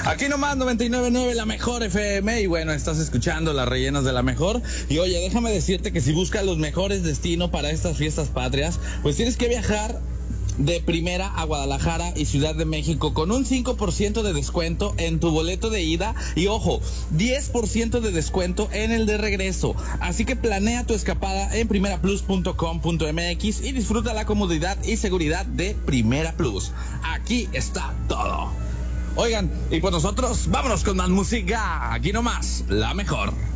Aquí nomás 99.9 la mejor FM. Y bueno, estás escuchando las rellenas de la mejor. Y oye, déjame decirte que si buscas los mejores destinos para estas fiestas patrias, pues tienes que viajar de primera a Guadalajara y Ciudad de México con un 5% de descuento en tu boleto de ida y ojo, 10% de descuento en el de regreso. Así que planea tu escapada en primeraplus.com.mx y disfruta la comodidad y seguridad de Primera Plus. Aquí está todo. Oigan, y pues nosotros vámonos con más música. Aquí nomás, la mejor.